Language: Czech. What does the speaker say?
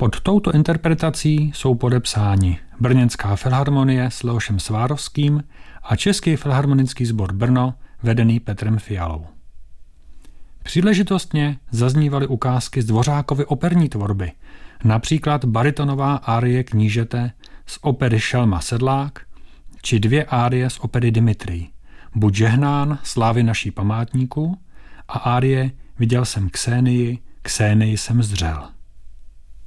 Pod touto interpretací jsou podepsáni Brněnská filharmonie s Leošem Svárovským a Český filharmonický sbor Brno vedený Petrem Fialou. Příležitostně zaznívaly ukázky z Dvořákovy operní tvorby, například baritonová árie Knížete z opery Šelma Sedlák či 2 árie z opery Dimitrij, Buď žehnán, slávy naší památníku a árie Viděl jsem Ksένii, Ksένii jsem zřel.